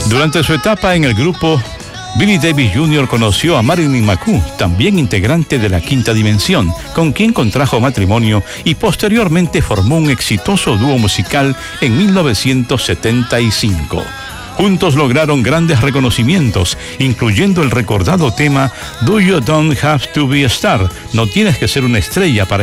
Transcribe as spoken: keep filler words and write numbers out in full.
Durante su etapa en el grupo, Billy Davis junior conoció a Marilyn McCoo, también integrante de la Quinta Dimensión, con quien contrajo matrimonio y posteriormente formó un exitoso dúo musical en mil novecientos setenta y cinco. Juntos lograron grandes reconocimientos, incluyendo el recordado tema Do You Don't Have to Be a Star, no tienes que ser una estrella para